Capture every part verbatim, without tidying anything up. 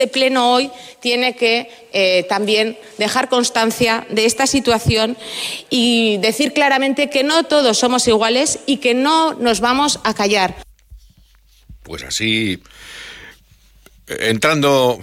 El Pleno hoy tiene que eh, también dejar constancia de esta situación y decir claramente que no todos somos iguales y que no nos vamos a callar. Pues así, entrando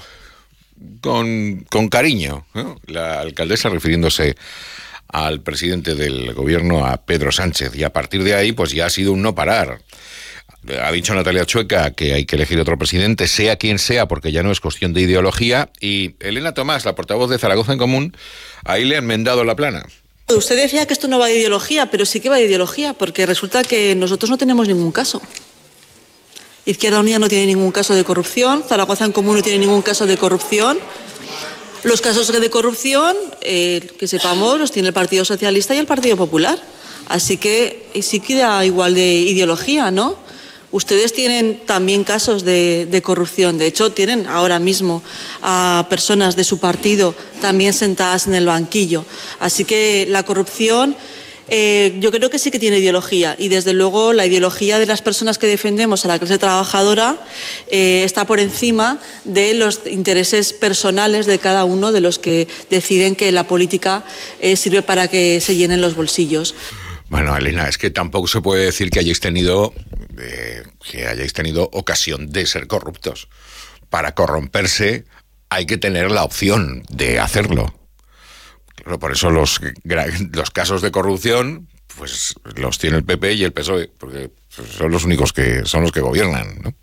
con, con cariño, ¿no? La alcaldesa refiriéndose al presidente del gobierno, a Pedro Sánchez, y a partir de ahí pues ya ha sido un no parar. Ha dicho Natalia Chueca que hay que elegir otro presidente, sea quien sea, porque ya no es cuestión de ideología. Y Elena Tomás, la portavoz de Zaragoza en Común, ahí le han enmendado la plana. Usted decía que esto no va de ideología, pero sí que va de ideología, porque resulta que nosotros no tenemos ningún caso. Izquierda Unida no tiene ningún caso de corrupción, Zaragoza en Común no tiene ningún caso de corrupción. Los casos de corrupción, eh, que sepamos, los tiene el Partido Socialista y el Partido Popular. Así que sí queda igual de ideología, ¿no? Ustedes tienen también casos de, de corrupción. De hecho, tienen ahora mismo a personas de su partido también sentadas en el banquillo. Así que la corrupción, eh, yo creo que sí que tiene ideología. Y desde luego la ideología de las personas que defendemos a la clase trabajadora eh, está por encima de los intereses personales de cada uno de los que deciden que la política eh, sirve para que se llenen los bolsillos. Bueno, Elena, es que tampoco se puede decir que hayáis tenido eh, que hayáis tenido ocasión de ser corruptos. Para corromperse hay que tener la opción de hacerlo. Claro, por eso los, los casos de corrupción pues los tiene el P P y el P S O E, porque son los únicos que son los que gobiernan, ¿no?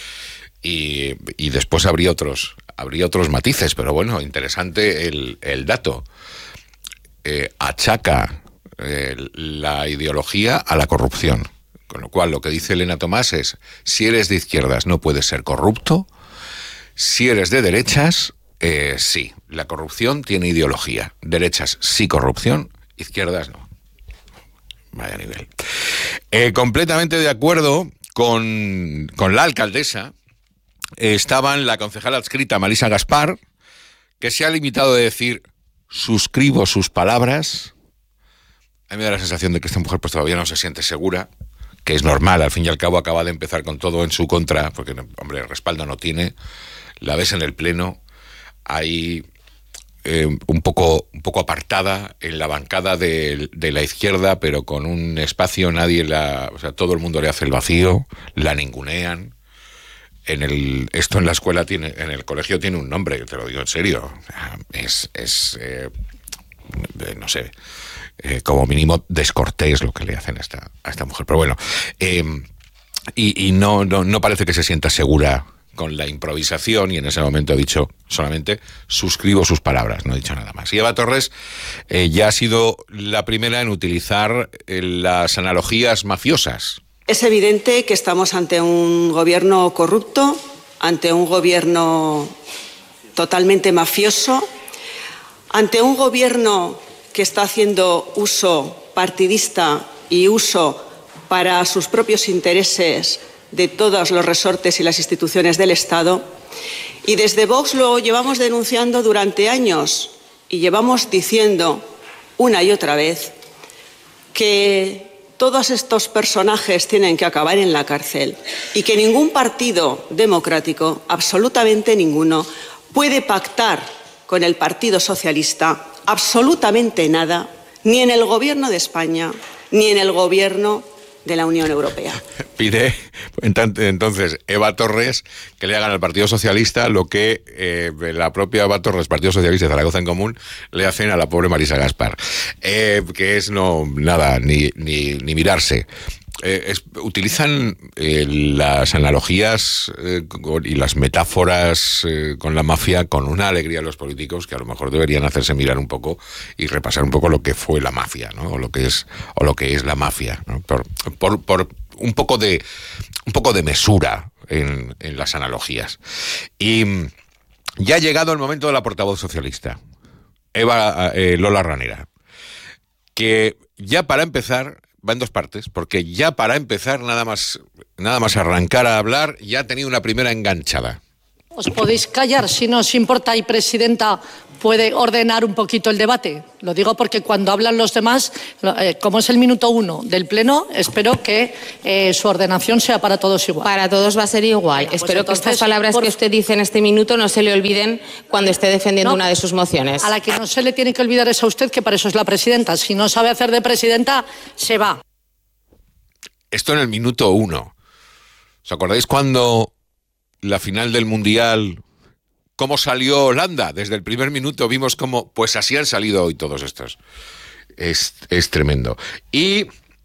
Y, y después habría otros habría otros matices, pero bueno, interesante el, el dato. Eh, achaca Eh, la ideología a la corrupción. Con lo cual, lo que dice Elena Tomás es, si eres de izquierdas no puedes ser corrupto, si eres de derechas, eh, sí, la corrupción tiene ideología. Derechas sí corrupción, izquierdas no. Vaya nivel. Eh, completamente de acuerdo con, con la alcaldesa, eh, estaban la concejala adscrita Marisa Gaspar, que se ha limitado a decir, suscribo sus palabras. A mí me da la sensación de que esta mujer pues todavía no se siente segura, que es normal, al fin y al cabo acaba de empezar con todo en su contra, porque, hombre, el respaldo no tiene, la ves en el Pleno, ahí eh, un poco un poco apartada en la bancada de, de la izquierda, pero con un espacio, nadie la... O sea, todo el mundo le hace el vacío, la ningunean. En el, esto en la escuela tiene, en el colegio tiene un nombre, te lo digo en serio, es... es eh, no sé... Eh, como mínimo descortés lo que le hacen a esta, a esta mujer. Pero bueno, eh, y, y no, no, no parece que se sienta segura con la improvisación, y en ese momento ha dicho solamente suscribo sus palabras, no ha dicho nada más. Y Eva Torres eh, ya ha sido la primera en utilizar eh, las analogías mafiosas. Es evidente que estamos ante un gobierno corrupto, ante un gobierno totalmente mafioso, ante un gobierno que está haciendo uso partidista y uso para sus propios intereses de todos los resortes y las instituciones del Estado. Y desde Vox lo llevamos denunciando durante años y llevamos diciendo una y otra vez que todos estos personajes tienen que acabar en la cárcel y que ningún partido democrático, absolutamente ninguno, puede pactar con el Partido Socialista absolutamente nada, ni en el Gobierno de España, ni en el Gobierno de la Unión Europea. Pide entonces Eva Torres que le hagan al Partido Socialista lo que eh, la propia Eva Torres, Partido Socialista de Zaragoza en Común, le hacen a la pobre Marisa Gaspar, eh, que es no nada, ni, ni, ni mirarse. Eh, es, utilizan eh, las analogías eh, con, y las metáforas eh, con la mafia con una alegría los políticos que a lo mejor deberían hacerse mirar un poco y repasar un poco lo que fue la mafia, ¿no? O lo que es o lo que es la mafia, ¿no? Por, por, por un poco de un poco de mesura en, en las analogías. Y ya ha llegado el momento de la portavoz socialista, Eva eh, Lola Ranera, que ya para empezar va en dos partes, porque ya para empezar, nada más, nada más arrancar a hablar, ya ha tenido una primera enganchada. Os podéis callar si no os importa, y presidenta, puede ordenar un poquito el debate. Lo digo porque cuando hablan los demás, eh, como es el minuto uno del Pleno, espero que eh, su ordenación sea para todos igual. Para todos va a ser igual. Venga, pues espero entonces, que estas palabras por... que usted dice en este minuto no se le olviden cuando esté defendiendo no, una de sus mociones. A la que no se le tiene que olvidar es a usted, que para eso es la presidenta. Si no sabe hacer de presidenta, se va. Esto en el minuto uno. ¿Os acordáis cuando la final del Mundial, cómo salió Holanda? Desde el primer minuto vimos cómo, pues así han salido hoy todos estos. Es, es tremendo. Y,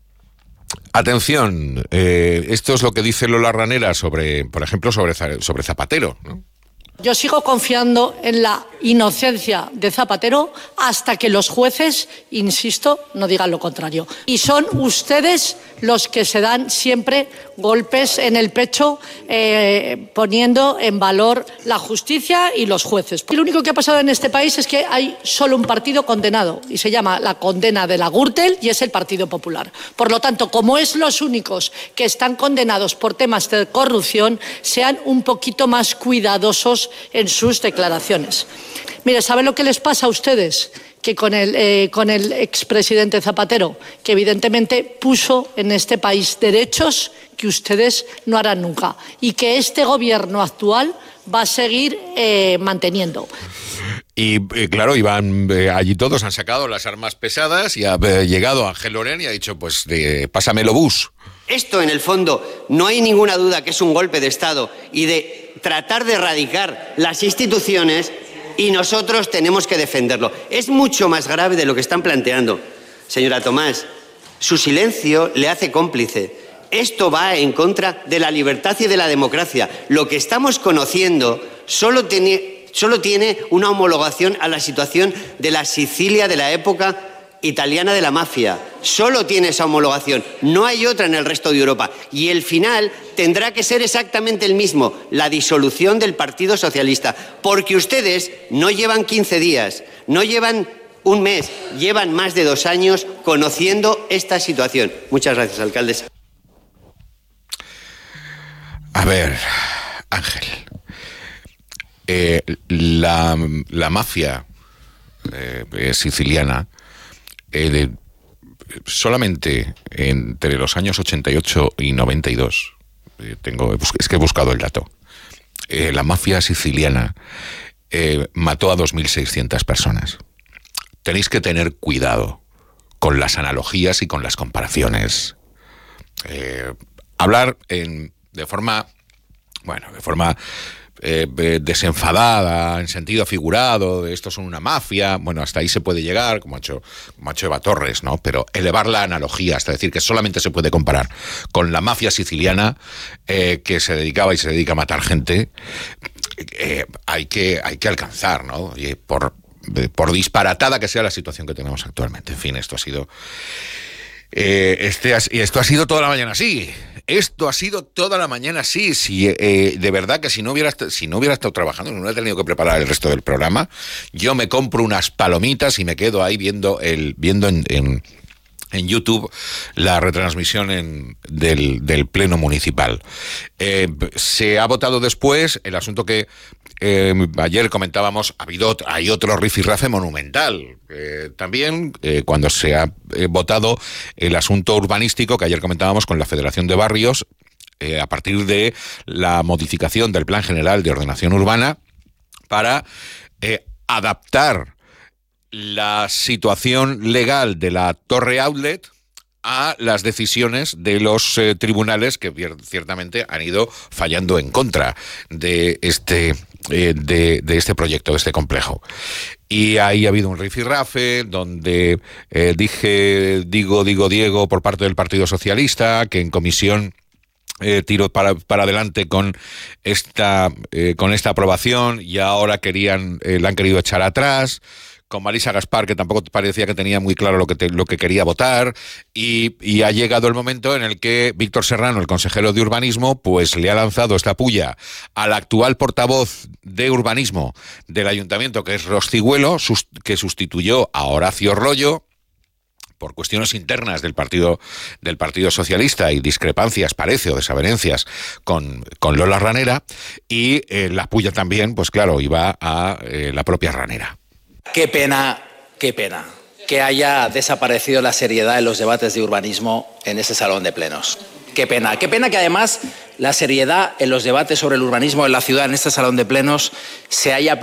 atención, eh, esto es lo que dice Lola Ranera sobre, por ejemplo, sobre, sobre Zapatero, ¿no? Yo sigo confiando en la inocencia de Zapatero hasta que los jueces, insisto, no digan lo contrario. Y son ustedes los que se dan siempre golpes en el pecho eh, poniendo en valor la justicia y los jueces. Y lo único que ha pasado en este país es que hay solo un partido condenado y se llama la condena de la Gürtel y es el Partido Popular. Por lo tanto, como es los únicos que están condenados por temas de corrupción, sean un poquito más cuidadosos en sus declaraciones. Mire, ¿saben lo que les pasa a ustedes? Que con el, eh, con el expresidente Zapatero, que evidentemente puso en este país derechos que ustedes no harán nunca y que este gobierno actual va a seguir eh, manteniendo. Y eh, claro, iban eh, allí todos, han sacado las armas pesadas y ha eh, llegado Ángel Lorén y ha dicho, pues, de, pásamelo bus. Esto, en el fondo, no hay ninguna duda que es un golpe de Estado y de tratar de erradicar las instituciones, y nosotros tenemos que defenderlo. Es mucho más grave de lo que están planteando. Señora Tomás, su silencio le hace cómplice. Esto va en contra de la libertad y de la democracia. Lo que estamos conociendo solo tiene, solo tiene una homologación a la situación de la Sicilia de la época italiana de la mafia. Solo tiene esa homologación. No hay otra en el resto de Europa. Y el final tendrá que ser exactamente el mismo, la disolución del Partido Socialista. Porque ustedes no llevan quince días, no llevan un mes, llevan más de dos años conociendo esta situación. Muchas gracias, alcaldesa. A ver, Ángel, eh, la, la mafia eh, siciliana, eh, de, solamente entre los años ochenta y ocho y noventa y dos, eh, tengo, es que he buscado el dato, eh, la mafia siciliana eh, mató a dos mil seiscientas personas. Tenéis que tener cuidado con las analogías y con las comparaciones. Eh, hablar en, de forma, bueno, de forma eh, desenfadada, en sentido figurado, de estos son una mafia, bueno, hasta ahí se puede llegar, como ha hecho, como ha hecho Eva Torres, ¿no? Pero elevar la analogía hasta decir que solamente se puede comparar con la mafia siciliana eh, que se dedicaba y se dedica a matar gente, eh, hay que, hay que alcanzar, ¿no? Oye, por por disparatada que sea la situación que tenemos actualmente. En fin, esto ha sido eh, este y esto ha sido toda la mañana así. Esto ha sido toda la mañana así. Si, eh, de verdad que si no hubiera si no hubiera estado trabajando, no hubiera tenido que preparar el resto del programa, yo me compro unas palomitas y me quedo ahí viendo el viendo en, en en YouTube la retransmisión en, del, del Pleno Municipal. Eh, se ha votado después el asunto que eh, ayer comentábamos, ha habido, hay otro rifirrafe monumental. Eh, también eh, cuando se ha eh, votado el asunto urbanístico que ayer comentábamos con la Federación de Barrios, eh, a partir de la modificación del Plan General de Ordenación Urbana para eh, adaptar la situación legal de la Torre Outlet a las decisiones de los eh, tribunales que ciertamente han ido fallando en contra de este eh, de, de este proyecto, de este complejo. Y ahí ha habido un rifirrafe donde eh, dije, digo, digo, Diego por parte del Partido Socialista, que en comisión Eh, tiro para, para adelante con esta eh, con esta aprobación y ahora querían eh, la han querido echar atrás, con Marisa Gaspar, que tampoco parecía que tenía muy claro lo que te, lo que quería votar, y, y ha llegado el momento en el que Víctor Serrano, el consejero de Urbanismo, pues le ha lanzado esta puya al actual portavoz de Urbanismo del Ayuntamiento, que es Roscigüelo, sus, que sustituyó a Horacio Rollo por cuestiones internas del partido del Partido Socialista y discrepancias, parece, o desavenencias con, con Lola Ranera, y eh, la puya también, pues claro, iba a eh, la propia Ranera. Qué pena, qué pena que haya desaparecido la seriedad en los debates de urbanismo en este salón de plenos. Qué pena, qué pena que además la seriedad en los debates sobre el urbanismo en la ciudad, en este salón de plenos, se haya perdido.